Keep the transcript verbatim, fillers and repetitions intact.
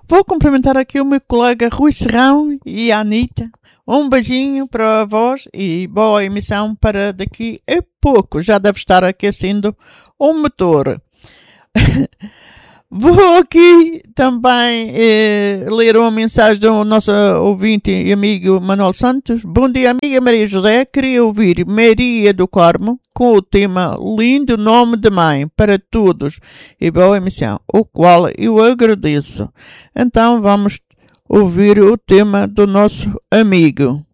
Vou cumprimentar aqui o meu colega Rui Serrão e a Anitta. Um beijinho para vós e boa emissão para daqui a pouco. Já deve estar aquecendo o motor. Vou aqui também eh, ler uma mensagem do nosso ouvinte e amigo Manuel Santos. Bom dia, amiga Maria José. Queria ouvir Maria do Carmo com o tema Lindo Nome de Mãe para todos e boa emissão, o qual eu agradeço. Então vamos ouvir o tema do nosso amigo.